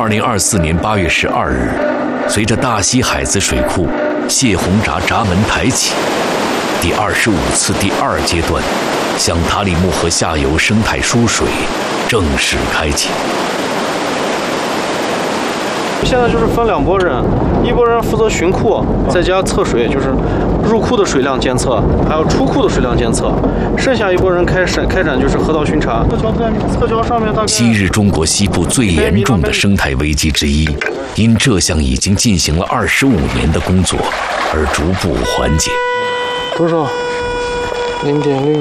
2024年8月12日，随着大西海子水库泄洪闸闸门抬起，第25次第2阶段向塔里木河下游生态输水正式开启。 现在就是分2拨人，一拨人负责巡库，再加测水，就是入库的水量监测，还有出库的水量监测。剩下一拨人开展就是河道巡查。侧桥上面大概。 昔日中国西部最严重的生态危机之一，因这项已经进行了25年的工作而逐步缓解。 多少？0.6。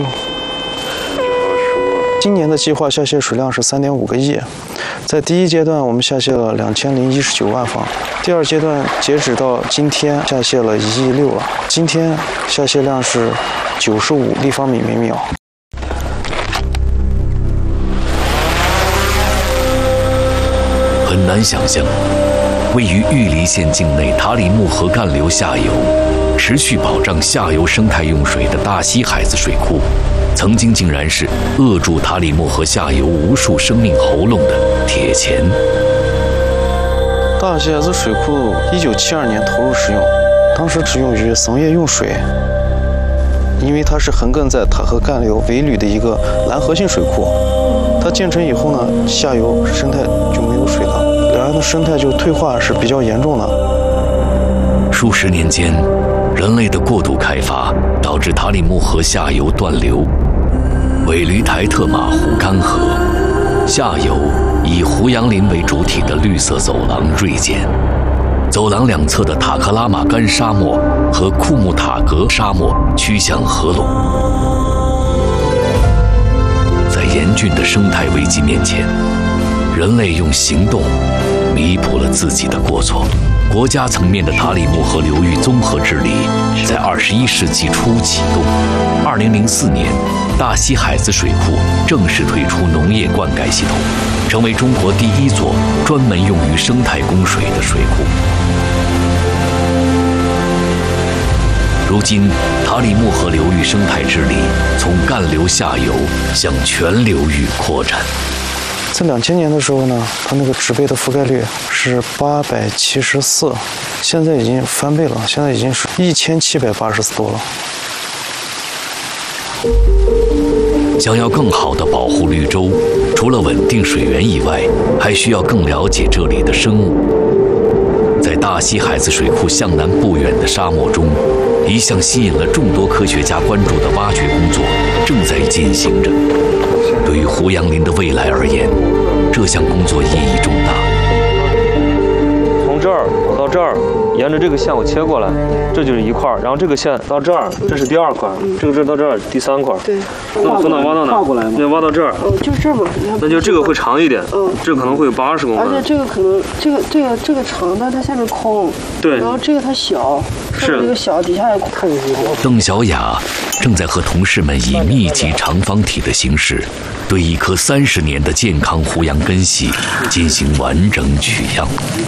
今年的计划下泄水量是3.5个亿。在第1阶段，我们下泄了2019万方；第2阶段截止到今天下泄了1亿6了。今天下泄量是95立方米每秒。 很难想象，位于玉梨县境内塔里木河干流下游，持续保障下游生态用水的大西海子水库，曾经竟然是扼住塔里木河下游无数生命喉咙的铁钳。 大西海子水库1972年投入使用，当时只用于桑叶用水，因为它是横亘在塔河干流尾闾的一个拦河性水库。它建成以后呢，下游生态就没有水了，两岸的生态就退化是比较严重的。 数十年间，人类的过度开发导致塔里木河下游断流，尾驴台特马湖干涸，下游以胡杨林为主体的绿色走廊锐减，走廊2侧的塔克拉玛干沙漠和库木塔格沙漠趋向合拢。在严峻的生态危机面前，人类用行动弥补了自己的过错。国家层面的塔里木河流域综合治理在21世纪初启动。2004年，大西海子水库正式推出农业灌溉系统，成为中国第1座专门用于生态供水的水库。如今，塔里木河流域生态治理从干流下游向全流域扩展。 在2000年的时候呢，它那个植被的覆盖率是874，现在已经翻倍了，现在已经是1784多了。 想要更好地保护绿洲，除了稳定水源以外，还需要更了解这里的生物。在大西海子水库向南不远的沙漠中，一项吸引了众多科学家关注的挖掘工作正在进行着。对于胡杨林的未来而言，这项工作意义重大。 从这儿到这儿，沿着这个线我切过来，这就是一块儿，然后这个线到这儿，这是第2块，这个到这儿第3块。 对。 那从哪挖到哪？那挖到这儿。 就这么。 那就这个会长一点。这可能会有80公分。 而且这个可能，这个长的它下面空。 对。 然后这个它小， 是这个小，底下也空。 邓小雅正在和同事们以密集长方体的形式，对一棵30年的健康胡杨根系进行完整取样。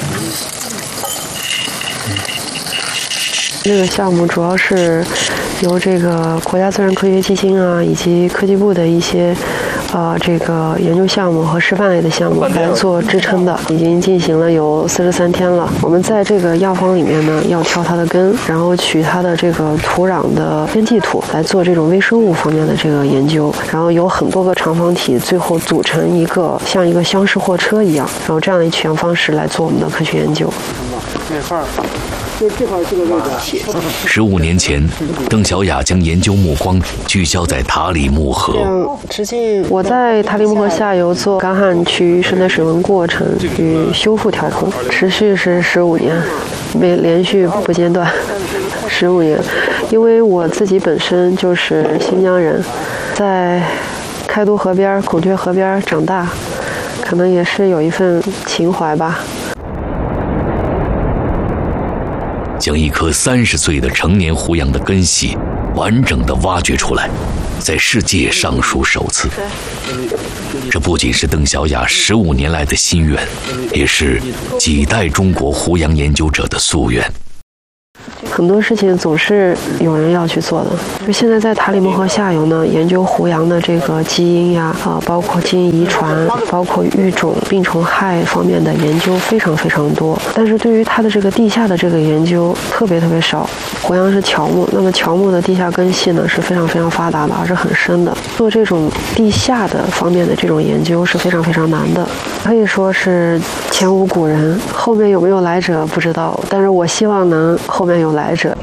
这个项目主要是由这个国家自然科学基金啊，以及科技部的一些这个研究项目和示范类的项目来做支撑的，已经进行了有43天了。我们在这个药方里面呢，要挑它的根，然后取它的这个土壤的边际土来做这种微生物方面的这个研究，然后有很多个长方体，最后组成一个像一个厢式货车一样，然后这样的取样方式来做我们的科学研究。 这块儿。 就这块这个位置。 15年前，邓小雅将研究目光聚焦在塔里木河。 我在塔里木河下游做干旱区生态水文过程与修复调控，持续是15年，连续不间断，15年。因为我自己本身就是新疆人，在开都河边、孔雀河边长大，可能也是有一份情怀吧。 将一棵30岁的成年胡杨的根系完整地挖掘出来，在世界尚属首次。这不仅是邓小雅15年来的心愿，也是几代中国胡杨研究者的夙愿。 很多事情总是有人要去做的。就现在在塔里木河下游呢，研究胡杨的这个基因呀，包括基因遗传，包括育种、病虫害方面的研究非常非常多。但是对于它的这个地下的这个研究特别特别少。胡杨是乔木，那么乔木的地下根系呢是非常非常发达的，而是很深的。做这种地下的方面的这种研究是非常非常难的，可以说是前无古人，后面有没有来者不知道，但是我希望能后面有来者。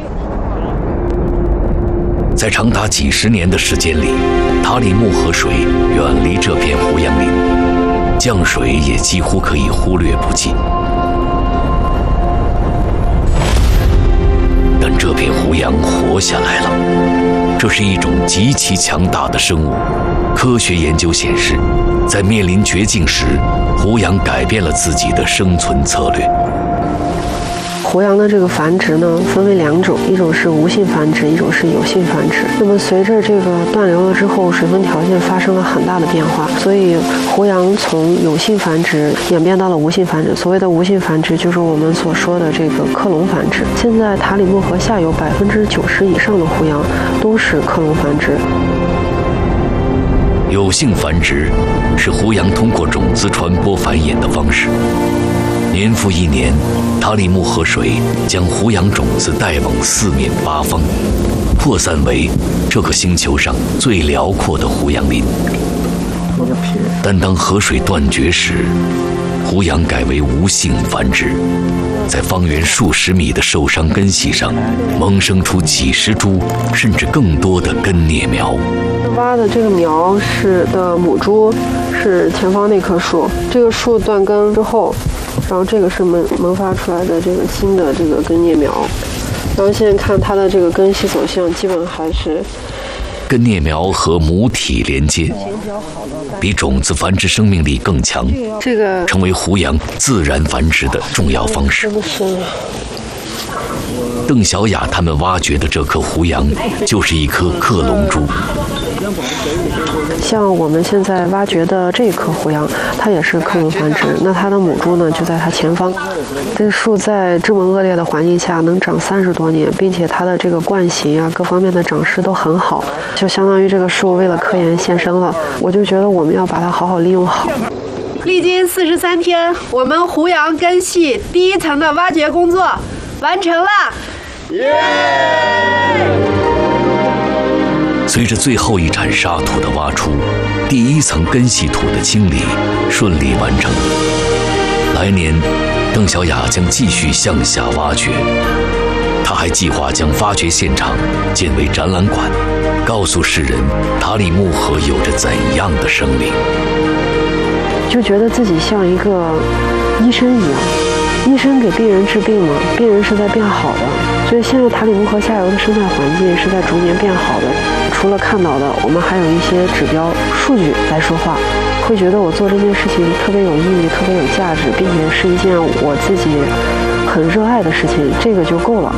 在长达几十年的时间里，塔里木河水远离这片胡杨林，降水也几乎可以忽略不计。但这片胡杨活下来了，这是一种极其强大的生物。科学研究显示，在面临绝境时，胡杨改变了自己的生存策略。 胡杨的这个繁殖呢，分为2种，一种是无性繁殖，一种是有性繁殖。那么随着这个断流了之后，水分条件发生了很大的变化，所以胡杨从有性繁殖演变到了无性繁殖。所谓的无性繁殖，就是我们所说的这个克隆繁殖。现在塔里木河下游90%以上的胡杨都是克隆繁殖。 有性繁殖是胡杨通过种子传播繁衍的方式。年复一年，塔里木河水将胡杨种子带往四面八方，扩散为这个星球上最辽阔的胡杨林。但当河水断绝时，胡杨改为无性繁殖，在方圆数十米的受伤根系上萌生出几十株甚至更多的根啮苗。 挖的这个苗的母株是前方那棵树，这个树断根之后，然后这个是萌发出来的这个新的这个根啮苗，然后现在看它的这个根系走向，基本还是根啮苗和母体连接，比种子繁殖生命力更强， 这个成为胡杨自然繁殖的重要方式。邓小雅他们挖掘的这棵胡杨就是一颗克隆株。 像我们现在挖掘的这棵胡杨，它也是克隆繁殖，那它的母株呢就在它前方。这树在这么恶劣的环境下能长30多年，并且它的这个冠型啊各方面的长势都很好，就相当于这个树为了科研献身了。我就觉得我们要把它好好利用好。 历经43天，我们胡杨根系第1层的挖掘工作完成了。 随着最后一铲沙土的挖出，第1层根系土的清理顺利完成。来年，邓小雅将继续向下挖掘。她还计划将发掘现场建为展览馆，告诉世人塔里木河有着怎样的生命。 就觉得自己像一个医生一样，医生给病人治病嘛，病人是在变好的。所以现在塔里木河下游的生态环境是在逐年变好的。除了看到的，我们还有一些指标数据来说话，会觉得我做这件事情特别有意义，特别有价值，并且是一件我自己很热爱的事情，这个就够了。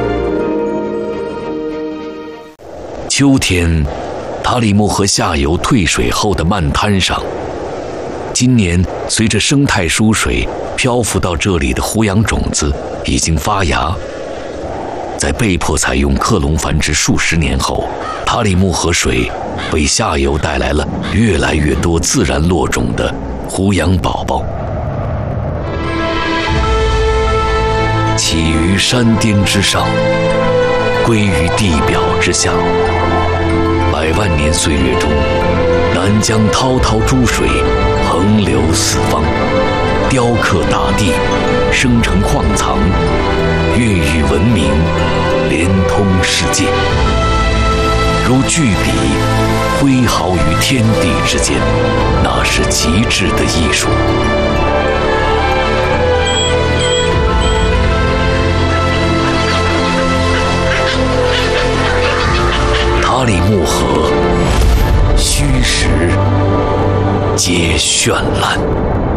秋天，塔里木河下游退水后的漫滩上，今年随着生态疏水漂浮到这里的胡杨种子已经发芽。在被迫采用克隆繁殖数十年后，塔里木河水为下游带来了越来越多自然落种的胡杨宝宝。起于山巅之上，归于地表之下。100万年岁月中，南江滔滔诸水横流四方，雕刻大地，生成矿藏，孕育文明，连通世界。如巨笔挥毫于天地之间，那是极致的艺术。塔里木河，虚实皆绚烂。